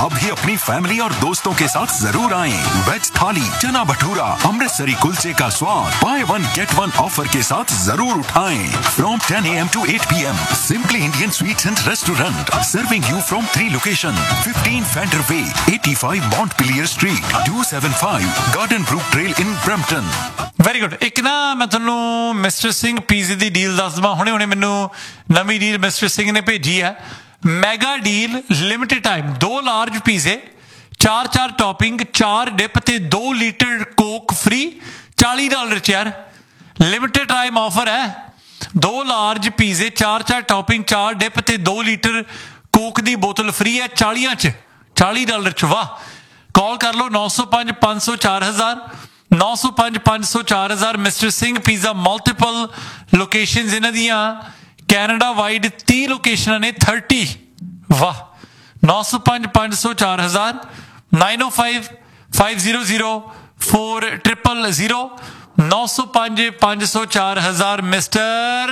अब भी अपनी फैमिली और दोस्तों के साथ जरूर आएं। वेज थाली, चना भटूरा, अमृतसरी कुलचे का स्वाद by one get one offer के साथ जरूर उठाएं। From 10 AM to 8 PM, Simply Indian Sweets and Restaurant, serving you from 3 locations: 15 Fender Way, 85 Montpelier Street, 275 Garden Brook Trail in Brampton। Very good. ਇੱਕ ਨਾ ਮੈਂ ਤੁਹਾਨੂੰ ਮਿਸਟਰ ਸਿੰਘ ਪੀਜ਼ੇ ਦੀ ਡੀਲ ਦੱਸ ਦੇਵਾਂ। ਹੁਣੇ ਮੈਨੂੰ ਨਵੀਂ ਡੀਲ ਮਿਸਟਰ ਸਿੰਘ ਨੇ ਭੇਜੀ ਹੈ। Mega deal, limited time, 2 large ਪੀਜ਼ੇ, 4 ਟੌਪਿੰਗ, 4 ਡਿਪ ਤੇ 2 ਲੀਟਰ ਕੋਕ ਫ੍ਰੀ, $40 ਚ ਯਾਰ। ਲਿਮਿਟਡ ਟਾਈਮ ਆਫਰ ਹੈ। 2 ਲਾਰਜ ਪੀਜ਼ੇ, 4 ਟੌਪਿੰਗ, 4 ਡਿਪ ਤੇ 2 ਲੀਟਰ ਕੋਕ ਦੀ ਬੋਤਲ ਫ੍ਰੀ ਹੈ $40 ਚ। ਵਾਹ। ਕਾਲ ਕਰ ਲਓ 905 500 4000, 905 500 4000। Mister Singh pizza multiple locations ਇਹਨਾਂ ਦੀਆਂ ਕੈਨੇਡਾ ਵਾਈਡ 30 ਲੋਕੇਸ਼ਨਾਂ ਨੇ, 30। ਵਾਹ। 905 500 4000, 905 500 4000, 905 500 4000। ਮਿਸਟਰ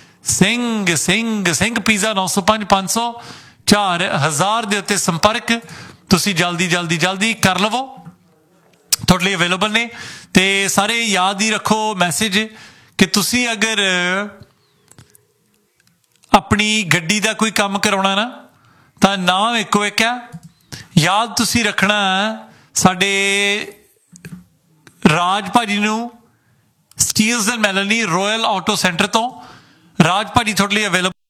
ਸਿੰਘ ਪੀਜ਼ਾ 905 500 4000 ਦੇ ਉੱਤੇ ਸੰਪਰਕ ਤੁਸੀਂ ਜਲਦੀ ਕਰ ਲਵੋ। ਤੁਹਾਡੇ ਲਈ ਅਵੇਲੇਬਲ ਨੇ। ਤੇ ਸਾਰੇ ਯਾਦ ਹੀ ਰੱਖੋ ਮੈਸੇਜ ਕਿ ਤੁਸੀਂ ਅਗਰ ਆਪਣੀ ਗੱਡੀ ਦਾ ਕੋਈ ਕੰਮ ਕਰਾਉਣਾ ਨਾ ਤਾਂ ਨਾਮ ਇੱਕੋ ਇੱਕ ਹੈ। ਯਾਦ ਤੁਸੀਂ ਰੱਖਣਾ ਸਾਡੇ ਰਾਜ ਭਾਜੀ ਨੂੰ, Steeles and ਮੈਲਨੀ, royal auto centre ਤੋਂ। ਰਾਜ ਭਾਜੀ ਤੁਹਾਡੇ ਲਈ ਅਵੇਲੇਬਲ